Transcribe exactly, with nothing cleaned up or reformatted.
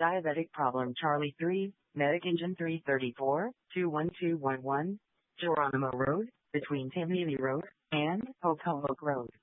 Diabetic problem Charlie three, Medic Engine three thirty-four, two one two one one, Geronimo Road, between Tammany Road and Hopohoke Road.